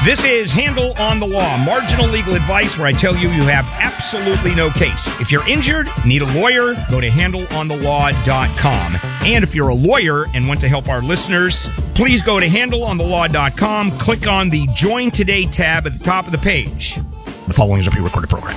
This is Handle on the Law, marginal legal advice where I tell you have absolutely no case. If you're injured, need a lawyer, go to handleonthelaw.com. And if you're a lawyer and want to help our listeners, please go to handleonthelaw.com, click on the Join Today tab at the top of the page. The following is a pre-recorded program.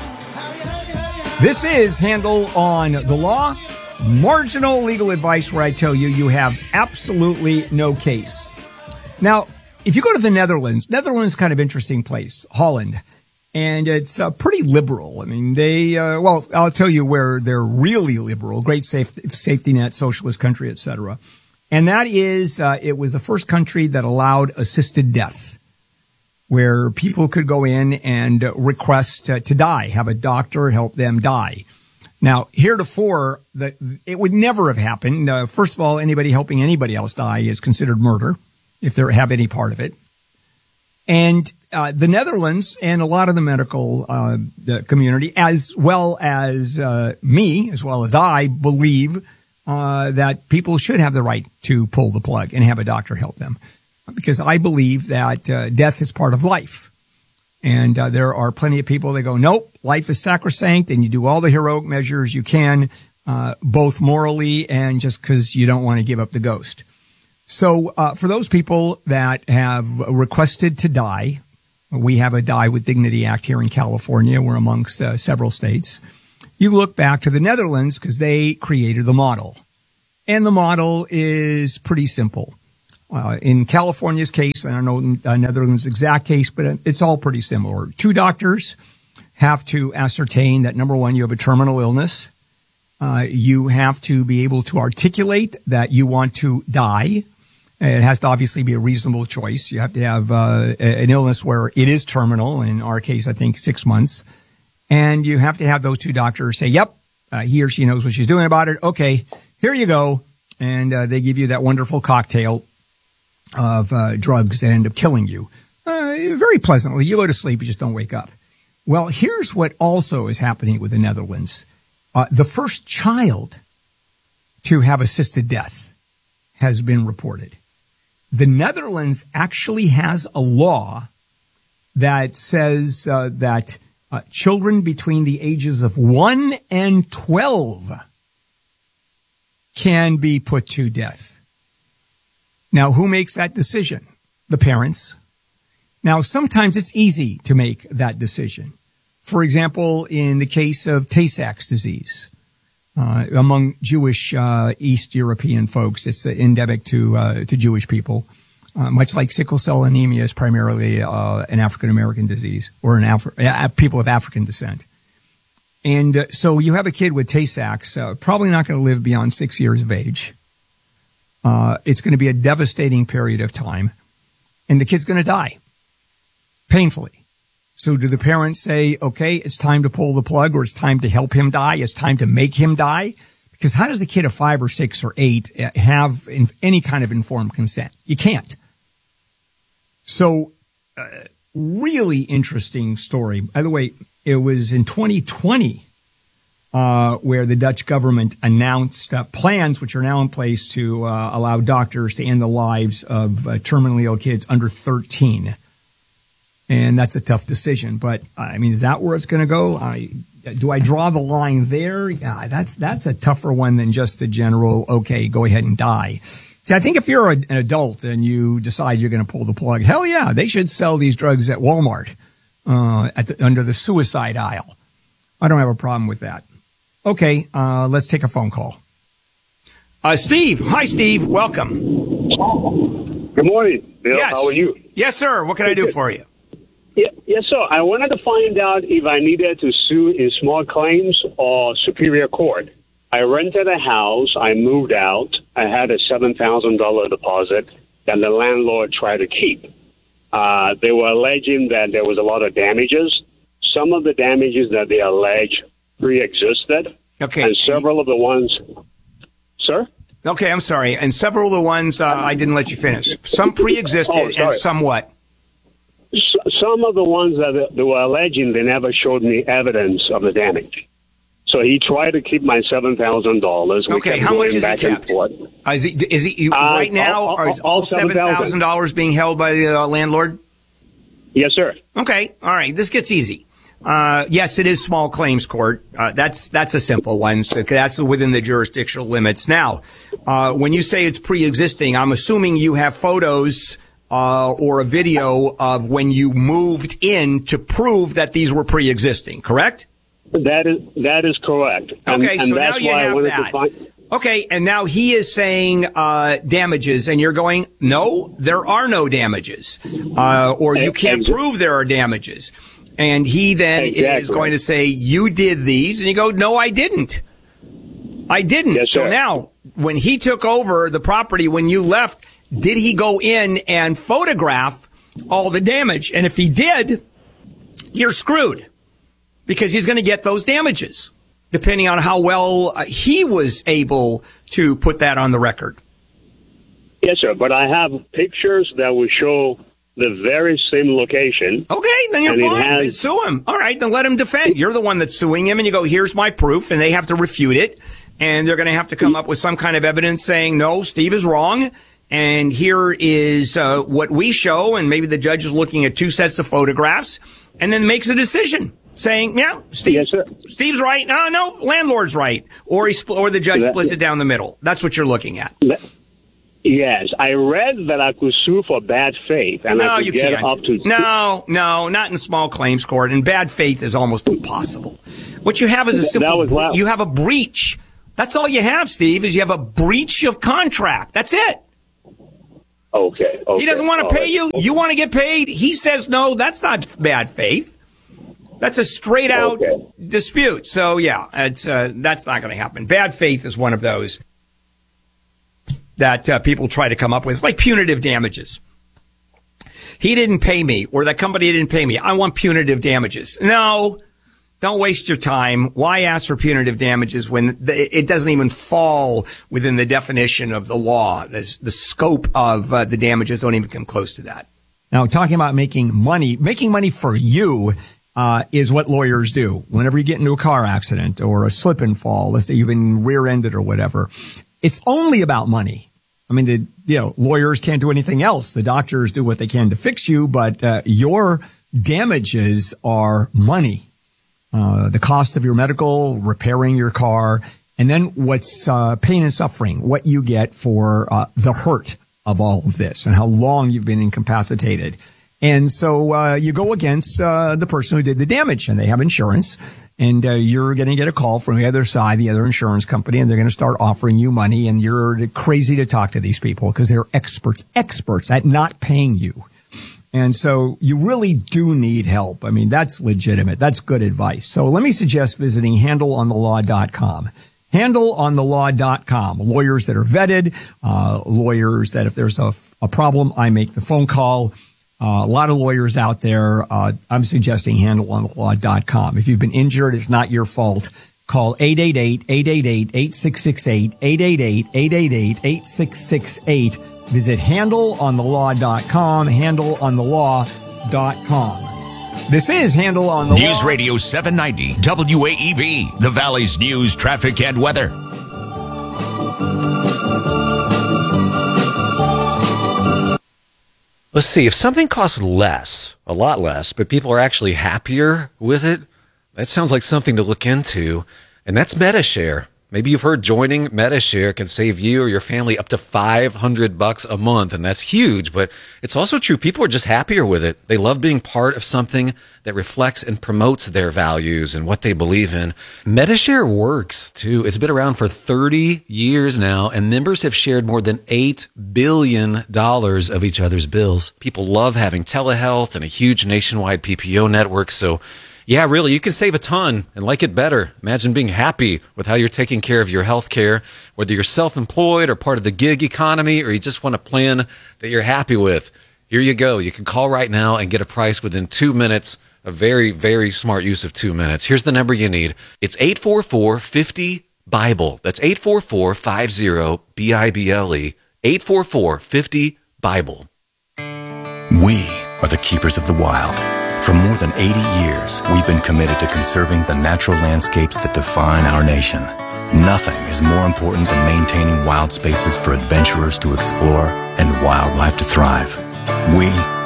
This is Handle on the Law, marginal legal advice where I tell you have absolutely no case. Now, if you go to the Netherlands is kind of interesting place, Holland, and it's pretty liberal. I mean, I'll tell you where they're really liberal, great safety net, socialist country, etc. And that is, it was the first country that allowed assisted death, where people could go in and request to die, have a doctor help them die. Now, heretofore, it would never have happened. First of all, anybody helping anybody else die is considered murder, if they have any part of it. And the Netherlands and a lot of the medical the community, as well as me, as well as I, believe that people should have the right to pull the plug and have a doctor help them. Because I believe that death is part of life. And there are plenty of people that go, nope, life is sacrosanct, and you do all the heroic measures you can, both morally and just because you don't want to give up the ghost. So for those people that have requested to die, we have a Die with Dignity Act here in California. We're amongst several states. You look back to the Netherlands because they created the model. And the model is pretty simple. In California's case, I don't know Netherlands' exact case, but it's all pretty similar. Two doctors have to ascertain that, number one, you have a terminal illness. You have to be able to articulate that you want to die. It has to obviously be a reasonable choice. You have to have an illness where it is terminal. In our case, I think 6 months. And you have to have those two doctors say, yep, he or she knows what she's doing about it. Okay, here you go. And they give you that wonderful cocktail of drugs that end up killing you. Very pleasantly. You go to sleep, you just don't wake up. Well, here's what also is happening with the Netherlands. The first child to have assisted death has been reported. The Netherlands actually has a law that says that children between the ages of 1 and 12 can be put to death. Now, who makes that decision? The parents. Now, sometimes it's easy to make that decision. For example, in the case of Tay-Sachs disease, among Jewish East European folks, it's endemic to Jewish people. Much like sickle cell anemia is primarily an African American disease, or people of African descent. And so you have a kid with Tay-Sachs, probably not going to live beyond 6 years of age. It's going to be a devastating period of time, and the kid's going to die painfully. So do the parents say, okay, it's time to pull the plug, or it's time to help him die? It's time to make him die? Because how does a kid of 5 or 6 or 8 have any kind of informed consent? You can't. So, really interesting story. By the way, it was in 2020 where the Dutch government announced plans which are now in place to allow doctors to end the lives of terminally ill kids under 13. And that's a tough decision. But, I mean, is that where it's going to go? Do I draw the line there? Yeah, that's a tougher one than just the general, okay, go ahead and die. See, I think if you're an adult and you decide you're going to pull the plug, hell yeah, they should sell these drugs at Walmart under the suicide aisle. I don't have a problem with that. Okay, let's take a phone call. Steve. Hi, Steve. Welcome. Good morning, Bill. Yes. How are you? Yes, sir. What can I do for you? Yes, sir. I wanted to find out if I needed to sue in small claims or superior court. I rented a house. I moved out. I had a $7,000 deposit that the landlord tried to keep. They were alleging that there was a lot of damages. Some of the damages that they allege pre-existed. Okay. And several of the ones... Sir? Okay, I'm sorry. And several of the ones I didn't let you finish. Some pre-existed and some what? Some of the ones that they were alleging, they never showed me evidence of the damage. So he tried to keep my $7,000. Okay, how much is it kept? Is he right now? Is all $7,000 being held by the landlord? Yes, sir. Okay. All right. This gets easy. Yes, it is small claims court. That's a simple one. So that's within the jurisdictional limits. Now, when you say it's pre-existing, I'm assuming you have photos, or a video of when you moved in to prove that these were pre-existing, correct? That is correct. Okay. And So that's now you why I have wanted that. to find. Okay, and now he is saying damages, and you're going, no, there are no damages, or you can't prove there are damages. And he then is going to say, you did these, and you go, no, I didn't. I didn't. Yes, so sir. now, when he took over the property when you left, did he go in and photograph all the damage? And if he did, you're screwed, because he's going to get those damages, depending on how well he was able to put that on the record. Yes, sir. But I have pictures that will show the very same location. Okay, then you're fine. Then sue him. All right, then let him defend. You're the one that's suing him, and you go, here's my proof, and they have to refute it, and they're going to have to come up with some kind of evidence saying, no, Steve is wrong, and here is what we show, and maybe the judge is looking at two sets of photographs, and then makes a decision. Saying, yeah, Steve's right. No, landlord's right. Or the judge splits it down the middle. That's what you're looking at. Yes, I read that I could sue for bad faith, and I could get up to. No, not in small claims court. And bad faith is almost impossible. What you have is a simple. You have a breach. That's all you have, Steve. Is you have a breach of contract. That's it. Okay. He doesn't want to pay you. You want to get paid. He says no. That's not bad faith. That's a straight out dispute. So yeah, it's that's not going to happen. Bad faith is one of those that people try to come up with. It's like punitive damages. He didn't pay me, or that company didn't pay me. I want punitive damages. No, don't waste your time. Why ask for punitive damages when it doesn't even fall within the definition of the law? The scope of the damages don't even come close to that. Now, talking about making money for you is what lawyers do. Whenever you get into a car accident or a slip and fall, let's say you've been rear-ended or whatever, it's only about money. I mean, lawyers can't do anything else. The doctors do what they can to fix you, but your damages are money. The cost of your medical, repairing your car, and then what's pain and suffering, what you get for the hurt of all of this and how long you've been incapacitated. And so you go against the person who did the damage, and they have insurance, and you're going to get a call from the other side, the other insurance company, and they're going to start offering you money, and you're crazy to talk to these people because they're experts at not paying you. And so you really do need help. I mean, that's legitimate. That's good advice. So let me suggest visiting handleonthelaw.com. Handleonthelaw.com. Lawyers that are vetted, lawyers that if there's a problem, I make the phone call. A lot of lawyers out there. I'm suggesting handleonthelaw.com. If you've been injured, it's not your fault. Call 888-888-8668, 888-888-8668. Visit handleonthelaw.com, handleonthelaw.com. This is Handle on the Law. News Radio 790 WAEB, the Valley's news, traffic, and weather. Let's see, if something costs less, a lot less, but people are actually happier with it, that sounds like something to look into, and that's Medi-Share. Maybe you've heard joining Medi-Share can save you or your family up to $500 a month, and that's huge, but it's also true. People are just happier with it. They love being part of something that reflects and promotes their values and what they believe in. Medi-Share works, too. It's been around for 30 years now, and members have shared more than $8 billion of each other's bills. People love having telehealth and a huge nationwide PPO network, so yeah, really, you can save a ton and like it better. Imagine being happy with how you're taking care of your health care, whether you're self-employed or part of the gig economy, or you just want a plan that you're happy with. Here you go. You can call right now and get a price within 2 minutes. A very, very smart use of 2 minutes. Here's the number you need. It's 844-50-BIBLE. That's 844-50-BIBLE. 844-50-BIBLE. We are the keepers of the wild. For more than 80 years, we've been committed to conserving the natural landscapes that define our nation. Nothing is more important than maintaining wild spaces for adventurers to explore and wildlife to thrive. We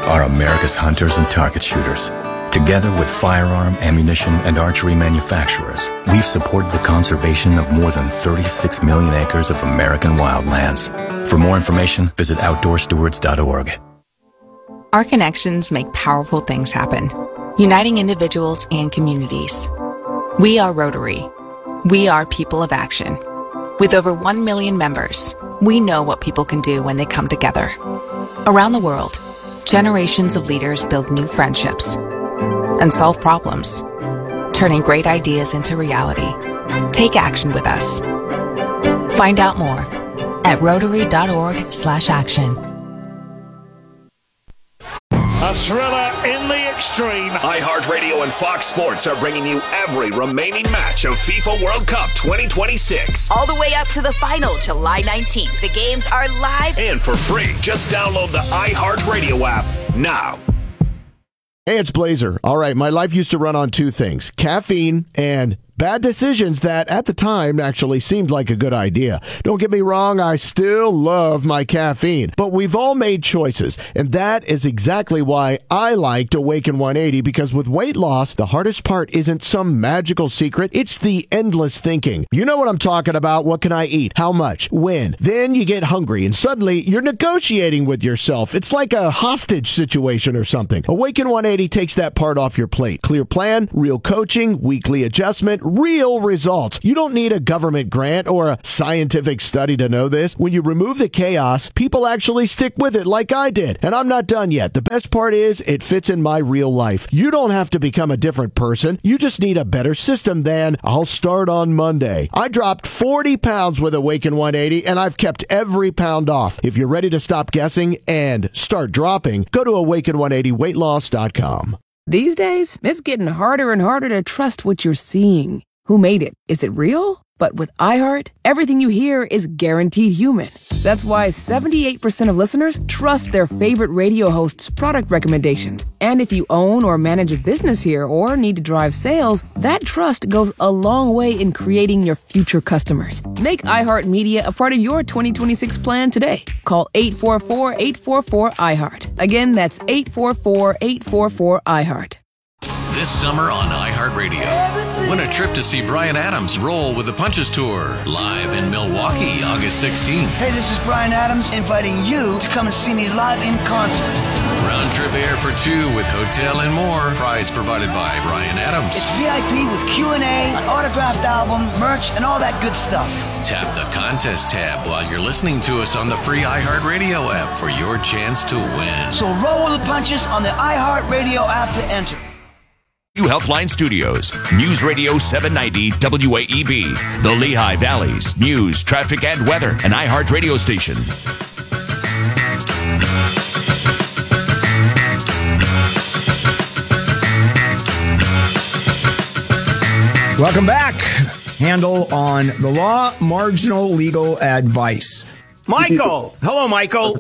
are America's hunters and target shooters. Together with firearm, ammunition, and archery manufacturers, we've supported the conservation of more than 36 million acres of American wildlands. For more information, visit outdoorstewards.org. Our connections make powerful things happen, uniting individuals and communities. We are Rotary. We are people of action. With over 1 million members, we know what people can do when they come together. Around the world, generations of leaders build new friendships and solve problems, turning great ideas into reality. Take action with us. Find out more at Rotary.org/action. A thriller in the extreme. iHeartRadio and Fox Sports are bringing you every remaining match of FIFA World Cup 2026. All the way up to the final, July 19th. The games are live and for free. Just download the iHeartRadio app now. Hey, it's Blazer. All right, my life used to run on two things, caffeine and bad decisions that at the time actually seemed like a good idea. Don't get me wrong, I still love my caffeine, but we've all made choices, and that is exactly why I liked Awaken 180, because with weight loss, the hardest part isn't some magical secret, it's the endless thinking. You know what I'm talking about. What can I eat? How much? When? Then you get hungry, and suddenly you're negotiating with yourself. It's like a hostage situation or something. Awaken 180 takes that part off your plate. Clear plan, real coaching, weekly adjustment, real results. You don't need a government grant or a scientific study to know this. When you remove the chaos, people actually stick with it like I did. And I'm not done yet. The best part is it fits in my real life. You don't have to become a different person. You just need a better system than I'll start on Monday. I dropped 40 pounds with Awaken 180 and I've kept every pound off. If you're ready to stop guessing and start dropping, go to awaken180weightloss.com. These days, it's getting harder and harder to trust what you're seeing. Who made it? Is it real? But with iHeart, everything you hear is guaranteed human. That's why 78% of listeners trust their favorite radio host's product recommendations. And if you own or manage a business here or need to drive sales, that trust goes a long way in creating your future customers. Make iHeart Media a part of your 2026 plan today. Call 844-844-iHeart. Again, that's 844-844-iHeart. This summer on iHeartRadio, win a trip to see Bryan Adams roll with the Punches Tour, live in Milwaukee, August 16th. Hey, this is Bryan Adams inviting you to come and see me live in concert. Round trip air for two with hotel and more. Prize provided by Bryan Adams. It's VIP with Q&A, an autographed album, merch, and all that good stuff. Tap the contest tab while you're listening to us on the free iHeartRadio app for your chance to win. So roll with the punches on the iHeartRadio app to enter. New Healthline Studios, News Radio 790 WAEB, the Lehigh Valley's news, traffic, and weather, an iHeart radio station. Welcome back. Handle on the law, marginal legal advice. Michael. Hello, Michael.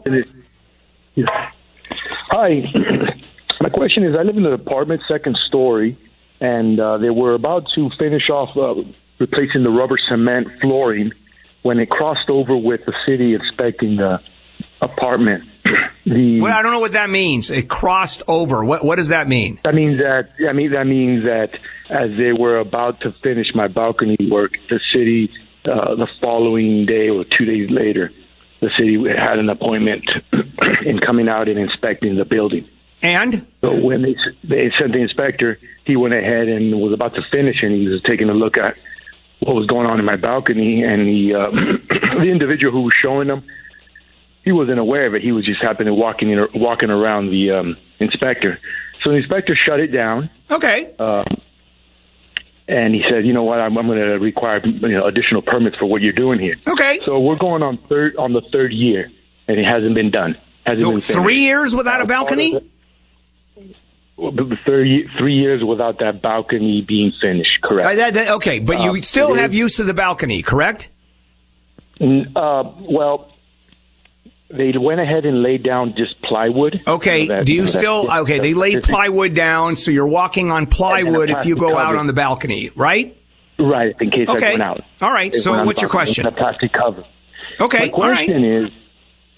Hi. My question is, I live in an apartment, second story, and they were about to finish off replacing the rubber cement flooring when it crossed over with the city inspecting the apartment. Well, I don't know what that means. It crossed over. What does that mean? That means that as they were about to finish my balcony work, the city, the following day or 2 days later, the city had an appointment in coming out and inspecting the building. And? So when they sent the inspector, he went ahead and was about to finish, and he was taking a look at what was going on in my balcony, and the individual who was showing them, he wasn't aware of it. He was just happening to walking around the inspector. So the inspector shut it down. Okay. And he said, you know what, I'm going to require additional permits for what you're doing here. Okay. So we're going on the third year, and it hasn't been done. So 3 years without a balcony? 3 years without that balcony being finished, correct. Okay, but you still have use of the balcony, correct? Well, they went ahead and laid down just plywood. Okay, they laid plywood down, so you're walking on plywood if you go out on the balcony, right? Right, in case I went out. All right, so what's your question? A plastic cover. Okay, My question is,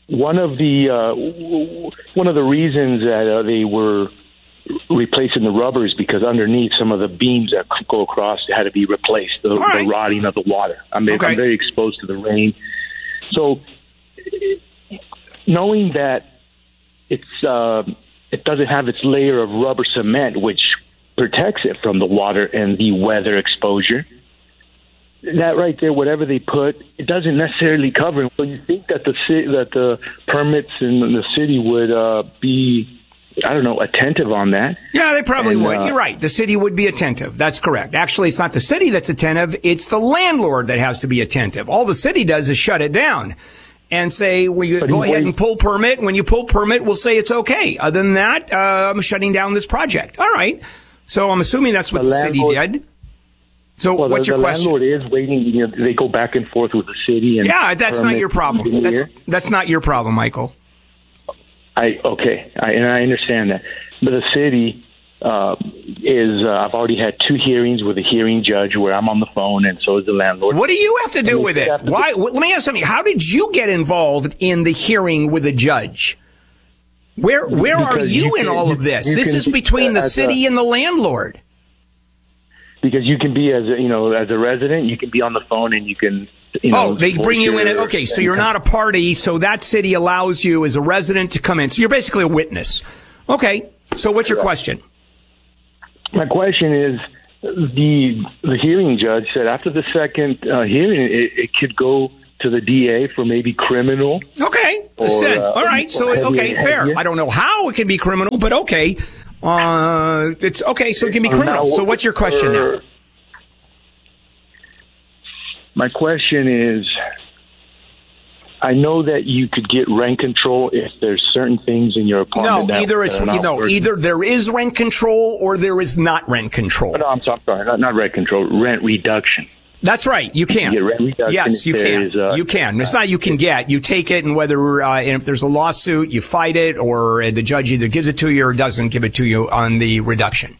one of the reasons that they were replacing the rubber is because underneath some of the beams that go across had to be replaced. The rotting of the water. I'm very exposed to the rain, so knowing that it doesn't have its layer of rubber cement, which protects it from the water and the weather exposure. That right there, whatever they put, it doesn't necessarily cover it. So you think that the permits in the city would be, I don't know, attentive on that? Yeah, they probably would. You're right. The city would be attentive. That's correct. Actually, it's not the city that's attentive. It's the landlord that has to be attentive. All the city does is shut it down and say, well, you go ahead and pull permit. When you pull permit, we'll say it's okay. Other than that, I'm shutting down this project. All right. So I'm assuming that's what the city did. So what's your question? The landlord is waiting. They go back and forth with the city. And yeah, that's not your problem. That's not your problem, Michael. I understand that. But the city I've already had 2 hearings with a hearing judge where I'm on the phone, and so is the landlord. What do you have to do with it? Why? Let me ask something. How did you get involved in the hearing with a judge? Where are you in all of this? This is between the city and the landlord. Because you can be as a resident, you can be on the phone and you can. They bring you in. Okay, so you're not a party, so that city allows you as a resident to come in. So you're basically a witness. Okay, so what's your question? My question is, the hearing judge said after the second hearing, it could go to the DA for maybe criminal. Okay, all right. So fair. I don't know how it can be criminal, but okay. It's okay. So it can be criminal. So what's your question now? My question is, I know that you could get rent control if there's certain things in your apartment. Either there is rent control or there is not rent control. No, I'm sorry, not rent control, rent reduction. That's right. You can. You get rent reduction. Yes, you can. You can. It's not you can get. You take it, and whether and if there's a lawsuit, you fight it, or the judge either gives it to you or doesn't give it to you on the reduction.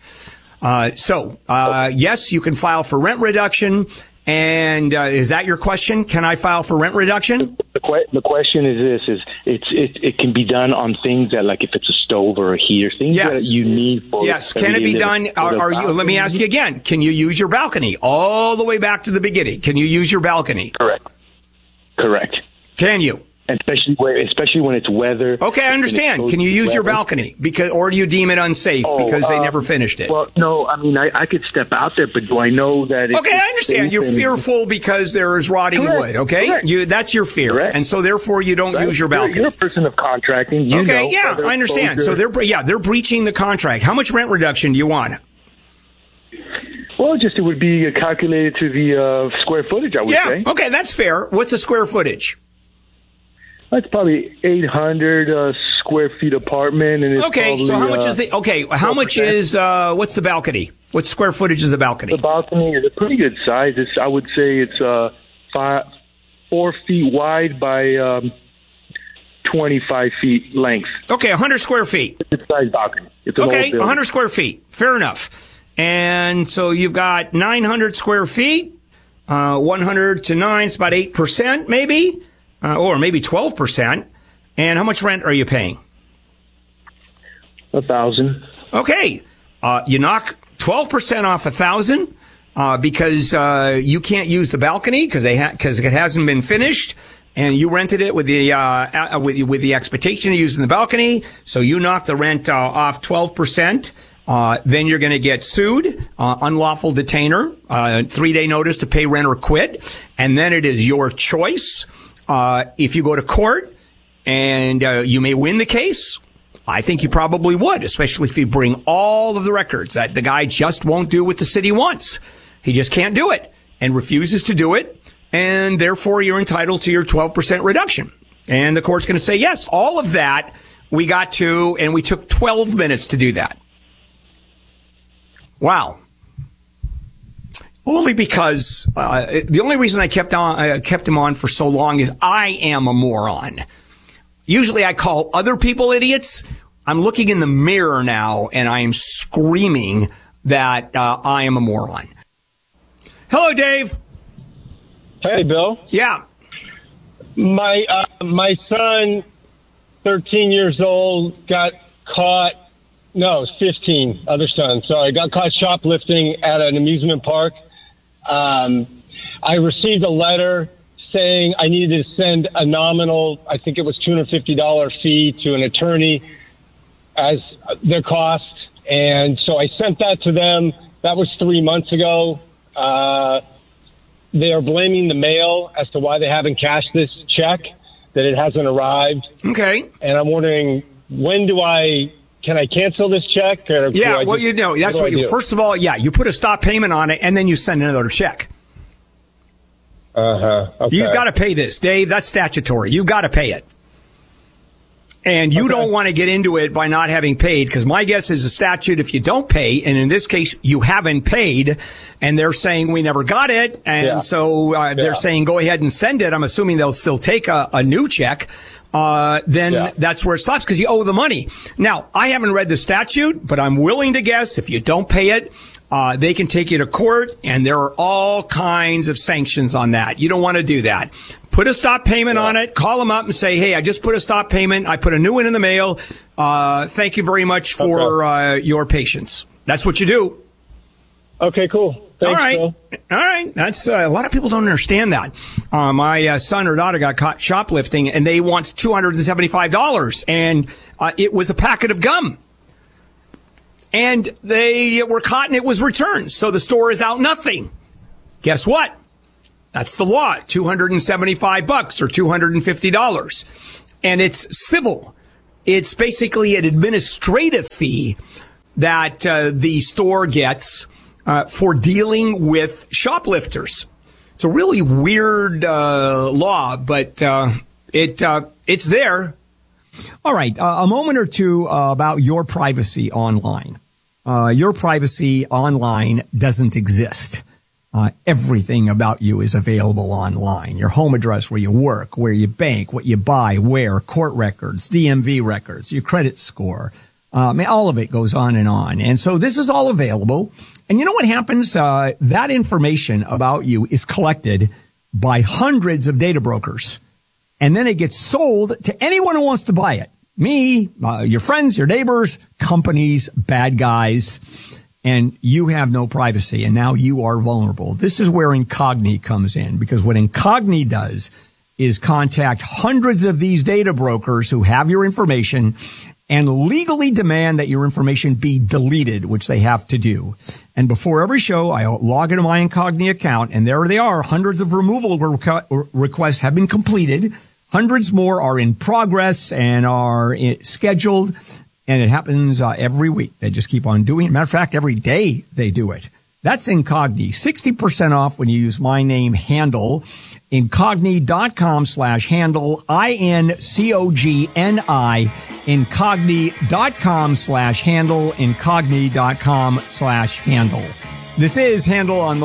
Yes, you can file for rent reduction. And is that your question? Can I file for rent reduction? The question is this: it can be done on things that, like if it's a stove or a heater, things that you need for. Yes, can it be done? Are you? Let me ask you again: can you use your balcony all the way back to the beginning? Can you use your balcony? Correct. Can you? Especially when it's weather. Okay, I understand. Can you use your balcony or do you deem it unsafe because they never finished it? Well, no. I mean, I could step out there, but do I know that? Okay, I understand. You're fearful because there is rotting wood. Okay, that's your fear, and so therefore you don't use your balcony. You're a person of contracting. You know, I understand. So they're breaching the contract. How much rent reduction do you want? Well, it would be calculated to the square footage. I would say. Okay, that's fair. What's the square footage? That's probably 800 square feet apartment. And it's so how much is how much is, what's the balcony? What square footage is the balcony? The balcony is a pretty good size. I would say it's 4 feet wide by 25 feet length. Okay, 100 square feet. It's a size balcony. It's an old building. 100 square feet. Fair enough. And so you've got 900 square feet, 100 to 9, it's about 8% maybe. Or maybe 12%. And how much rent are you paying? $1,000. Okay. You knock 12% off $1,000 because you can't use the balcony because it hasn't been finished, and you rented it with the expectation of using the balcony. So you knock the rent off 12%. Then you're going to get sued, unlawful detainer, 3-day notice to pay rent or quit, and then it is your choice. If you go to court and you may win the case, I think you probably would, especially if you bring all of the records that the guy just won't do what the city wants. He just can't do it and refuses to do it, and therefore you're entitled to your 12% reduction. And the court's going to say, yes, all of that we got to, and we took 12 minutes to do that. Wow. Only because the only reason I kept him on for so long is I am a moron. Usually I call other people idiots. I'm looking in the mirror now and I am screaming that I am a moron. Hello, Dave. Hey, Bill. Yeah. My son 13 years old, got caught. No, it was 15. Other son. Sorry, got caught shoplifting at an amusement park. I received a letter saying I needed to send a nominal, I think it was $250 fee to an attorney as their cost. And so I sent that to them. That was 3 months ago. They are blaming the mail as to why they haven't cashed this check, that it hasn't arrived. Okay. And I'm wondering, can I cancel this check? Or yeah, well, that's what you, first of all, you put a stop payment on it and then you send another check. Okay. You've got to pay this, Dave. That's statutory. You've got to pay it. And you don't want to get into it by not having paid, because my guess is a statute, if you don't pay, and in this case, you haven't paid, and they're saying we never got it, and so they're saying go ahead and send it. I'm assuming they'll still take a new check. Then that's where it stops, because you owe the money. Now, I haven't read the statute, but I'm willing to guess if you don't pay it, they can take you to court, and there are all kinds of sanctions on that. You don't want to do that. Put a stop payment on it. Call them up and say, hey, I just put a stop payment. I put a new one in the mail. Thank you very much for your patience. That's what you do. Okay, cool. Thanks, all right. Bill. All right. That's a lot of people don't understand that. My son or daughter got caught shoplifting, and they want $275, and it was a packet of gum. And they were caught, and it was returned. So the store is out nothing. Guess what? That's the law, $275 or $250. And it's civil. It's basically an administrative fee that the store gets for dealing with shoplifters. It's a really weird law, but it's there. All right, a moment or two about your privacy online. Your privacy online doesn't exist. Everything about you is available online. Your home address, where you work, where you bank, what you buy, where, court records, DMV records, your credit score. All of it goes on. And so this is all available. And you know what happens? That information about you is collected by hundreds of data brokers. And then it gets sold to anyone who wants to buy it. Me, your friends, your neighbors, companies, bad guys. And you have no privacy, and now you are vulnerable. This is where Incogni comes in, because what Incogni does is contact hundreds of these data brokers who have your information and legally demand that your information be deleted, which they have to do. And before every show, I log into my Incogni account, and there they are. Hundreds of removal requests have been completed. Hundreds more are in progress and are scheduled. And it happens every week. They just keep on doing it. Matter of fact, every day they do it. That's Incogni. 60% off when you use my name, Handel. Incogni.com/handle. INCOGNI. Incogni.com/handle. Incogni.com/handle. This is Handel on the